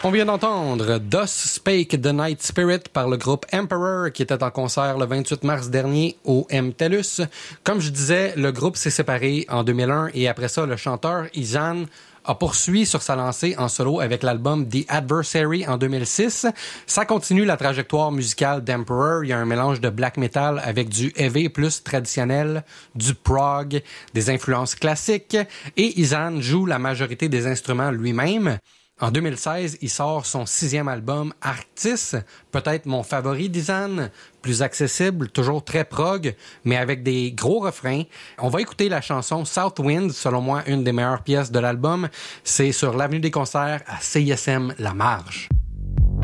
On vient d'entendre Thus Spake the Night Spirit par le groupe Emperor qui était en concert le 28 mars dernier au MTELUS. Comme je disais, le groupe s'est séparé en 2001 et après ça, le chanteur Izan a poursuivi sur sa lancée en solo avec l'album The Adversary en 2006. Ça continue la trajectoire musicale d'Emperor. Il y a un mélange de black metal avec du heavy plus traditionnel, du prog, des influences classiques et Izan joue la majorité des instruments lui-même. En 2016, il sort son 6e album, Arctis, peut-être mon favori d'Izan, plus accessible, toujours très prog, mais avec des gros refrains. On va écouter la chanson South Wind, selon moi une des meilleures pièces de l'album. C'est sur l'avenue des concerts à CISM La Marge.